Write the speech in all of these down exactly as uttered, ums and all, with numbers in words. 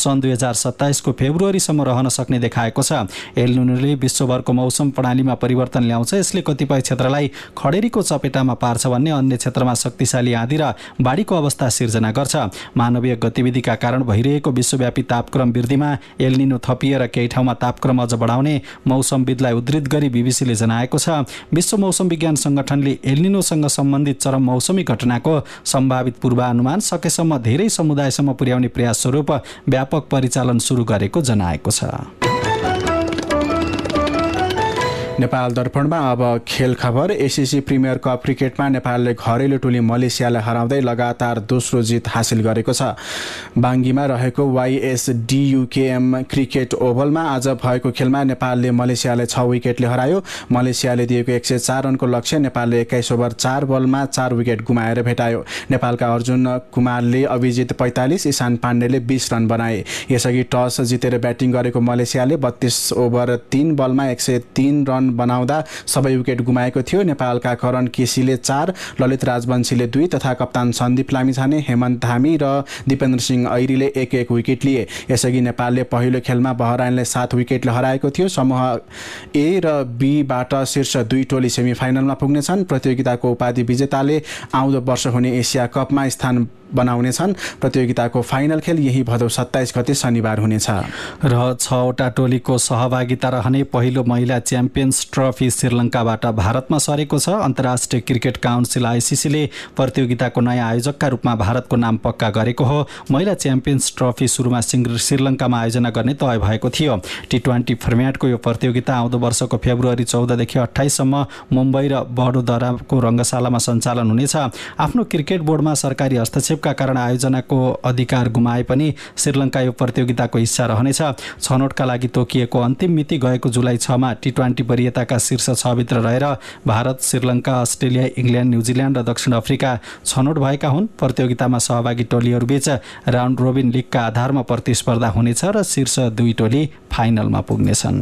सन् दुई हजार सत्ताइसको फेब्रुअरीसम्म रहन सक्ने देखाएको छ। एल निनोले विश्वभरको मौसम प्रणालीमा परिवर्तन ल्याउँछ। यसले कतिपय क्षेत्रलाई खडेरीको चपेटामा पार्छ भन्ने अन्य क्षेत्रमा शक्तिशाली आँधी र बाढीको अवस्था सिर्जना गर्छ। मानवीय गतिविधिका कारण भइरहेको विश्वव्यापी तापक्रम वृद्धिमा एल निनो थपिएर केही ठाउँमा तापक्रम अझ बढाउने मौसमविदलाई उद्धृत गरी बीबीसीले जनाएको छ। विश्व मौसम विज्ञान संगठनले एल निनोसँग सम्बन्धित चरम मौसमी घटनाको सम्भावित पूर्वानुमान सकेसम्म धेरै समुदायसम्म पुर्याउने प्रयास स्वरूप व्यापक परिचालन सुरु गरेको जनाएको छ। नेपाल दर्पणमा अब खेल खबर। एसिसी प्रिमियर कप क्रिकेटमा नेपालले घरेलु टोली मलेसियालाई हराउँदै लगातार दोस्रो जित हासिल गरेको छ। बाङ्गीमा रहेको वाइएसडियुकेएम क्रिकेट ओभलमा आज भएको खेलमा नेपालले मलेसियालाई छ विकेटले हरायो। मलेसियाले दिएको एक सय चार रनको लक्ष्य नेपालले एक्काइस ओभर चार बलमा चार विकेट गुमाएर भेटायो। नेपालका अर्जुन कुमारले अभिजित पैँतालिस, ईशान पाण्डेले बीस रन बनाए। यसअघि टस जितेर ब्याटिङ गरेको मलेसियाले बत्तीस ओभर तीन बलमा एक सय तीन रन बनाउँदा सबै विकेट गुमाएको थियो। नेपालका करण केसीले चार, ललित राजवंशीले दुई तथा कप्तान सन्दीप लामिछाने, हेमन्त धामी र दिपेन्द्र सिंह ऐरीले एक एक विकेट लिए। यसअघि नेपालले पहिलो खेलमा बहराइनलाई सात विकेटले हराएको थियो। समूह ए र बीबाट शीर्ष दुई टोली सेमिफाइनलमा पुग्नेछन्। प्रतियोगिताको उपाधि विजेताले आउँदो वर्ष हुने एसिया कपमा स्थान बनाउनेछन्। प्रतियोगिताको फाइनल खेल यही भदौ सत्ताइस गते शनिबार हुनेछ। र छवटा टोलीको सहभागिता रहने पहिलो महिला च्याम्पियन्स ट्रफी श्रीलङ्काबाट भारतमा सरेको छ। अन्तर्राष्ट्रिय क्रिकेट काउन्सिल आइसिसीले प्रतियोगिताको नयाँ आयोजकका रूपमा भारतको नाम पक्का गरेको हो। महिला च्याम्पियन्स ट्रफी सुरुमा श्रीलङ्कामा आयोजना गर्ने तय भएको थियो। टी ट्वेन्टी फर्म्याटको यो प्रतियोगिता आउँदो वर्षको फेब्रुअरी चौधदेखि अठाइससम्म मुम्बई र बडोदराको रङ्गशालामा सञ्चालन हुनेछ। आफ्नो क्रिकेट बोर्डमा सरकारी हस्तक्षेप का कारण आयोजनाको अधिकार गुमाए पनि श्रीलङ्का यो प्रतियोगिताको हिस्सा रहनेछ। छनौटका लागि तोकिएको अन्तिम मिति गएको जुलाई छमा टी ट्वेन्टी वरियताका शीर्ष छभित्र रहेर Bharat, Sri Lanka, Australia, England, New Zealand र दक्षिण अफ्रिका छनौट भएका हुन्। प्रतियोगितामा सहभागी टोलीहरूबीच राउन्ड रोबिन लिगका आधारमा प्रतिस्पर्धा हुनेछ र शीर्ष दुई टोली फाइनलमा पुग्नेछन्।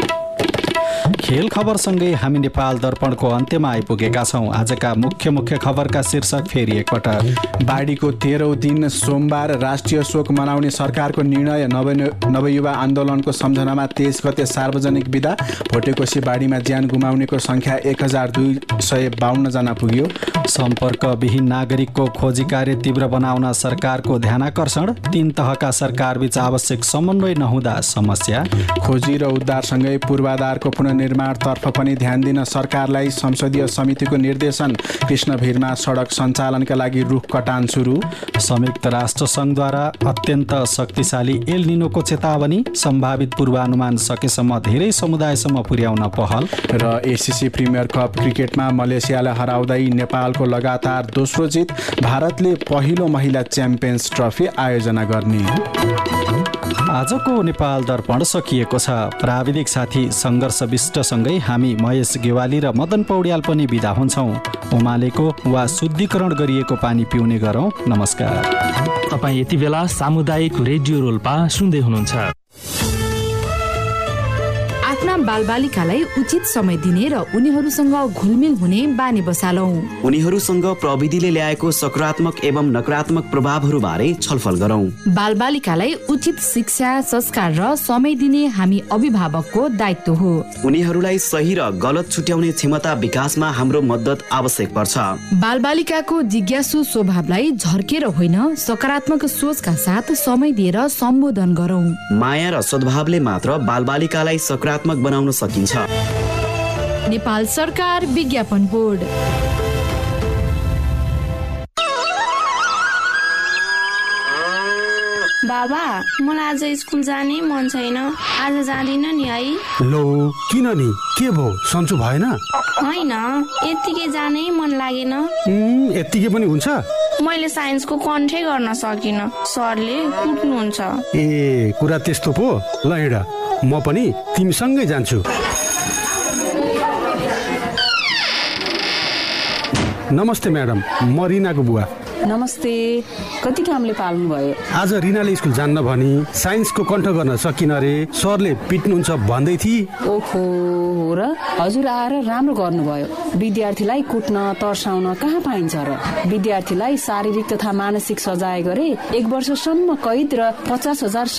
खेल खबरसँगै हामी नेपाल दर्पणको अन्त्यमा आइपुगेका छौँ। आजका मुख्य मुख्य खबरका शीर्षक फेरि एकपटक। बाढीको तेह्रौँ दिन सोमबार राष्ट्रिय शोक मनाउने सरकारको निर्णय। नवयुवा आन्दोलनको सम्झनामा तेइस गते सार्वजनिक विदा। भोटेकोशी बाढीमा ज्यान गुमाउनेको संख्या एक हजार दुई सय बाहन्न जना पुग्यो। सम्पर्कविहीन नागरिकको खोजी कार्य तीव्र बनाउन सरकारको ध्यानाकर्षण। तीन तहका सरकारबीच आवश्यक समन्वय नहुँदा समस्या। खोजी र उद्धारसँगै पूर्वाधारको पुनर्निर्माणतर्फ पनि ध्यान दिन सरकारलाई संसदीय समितिको निर्देशन। कृष्णभिरमा सडक सञ्चालनका लागि रुख कटान सुरु। संयुक्त राष्ट्र सङ्घद्वारा अत्यन्त शक्तिशाली एल निनोको चेतावनी। सम्भावित पूर्वानुमान सकेसम्म धेरै समुदायसम्म पुर्याउन पहल। र एसिसी प्रिमियर कप क्रिकेटमा मलेसियालाई हराउँदै नेपालको लगातार दोस्रो जित। भारतले पहिलो महिला च्याम्पियन्स ट्रफी आयोजना गर्ने। आजको नेपाल दर्पण सकिएको छ। प्राविधिक साथी सङ्घर्ष विष्टसँगै हामी महेश गेवाली र मदन पौड्याल पनि बिदा हुन्छौँ। उमालेको वा शुद्धिकरण गरिएको पानी पिउने गरौँ। नमस्कार। तपाईँ यति बेला सामुदायिक रेडियो रोल्पा सुन्दै हुनुहुन्छ। आफ्ना बालबालिकालाई उचित समय दिने र उनीहरूसँग घुलमिल हुने बानी बसालौं। उनीहरूसँग प्रविधिले ल्याएको सकारात्मक एवं नकारात्मक प्रभावहरू बारे छलफल गरौं। बालबालिकालाई उचित शिक्षा, संस्कार र समय दिने हामी अभिभावकको दायित्व हो। उनीहरूलाई सही र गलत छुट्याउने क्षमता विकासमा हाम्रो मद्दत आवश्यक पर्छ। बालबालिकाको जिज्ञासु स्वभावलाई झर्केर होइन, सकारात्मक सोचका साथ समय दिएर सम्बोधन गरौं। माया र सद्भावले मात्र बालबालिकालाई सकारात्मक बनाउन सकिन्छ। नेपाल सरकार विज्ञापन बोर्ड। बाबा, मलाई आज स्कुल जाने मन छैन। आज जाँदिन नि है। लो, किन नि? के भो, सन्चो भएन? होइन, यत्तिकै जानै मन लागेन। यत्तिकै पनि हुन्छ? मैले साइन्सको कन्ठै गर्न सकिनँ। सरले कुट्नुहुन्छ। ए, कुरा त्यस्तो पो। ल हिँड, म पनि तिमीसँगै जान्छु। नमस्ते म्याडम, म रिनाको बुवा। नमस्ते। कति कामले पाल्नु भयो? आज रिनाले स्कुल जान्न भनी साइन्सको कण्ठ गर्न सकिन रे। सरले पिट्नुहुन्छ भन्दै थिए। ओहो, हो र? हजुर आएर राम्रो गर्नुभयो। विद्यार्थीलाई कुट्न, तर्साउन कहाँ पाइन्छ र? विद्यार्थीलाई शारीरिक तथा मानसिक सजाय गरे एक वर्षसम्म कैद र पचास हजार